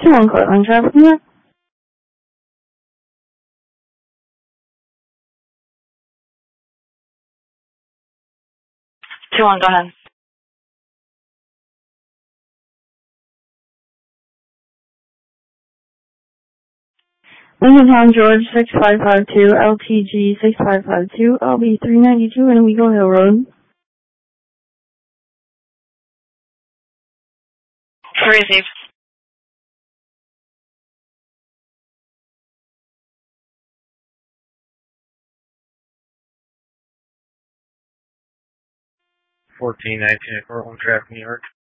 2-1 Cortland traffic, yeah. 2-1, go ahead. Lincoln Town, George, 6552, LTG 6552, LB 392, and Eagle Hill Road. Received. $14.19 at Cortland traffic, New York.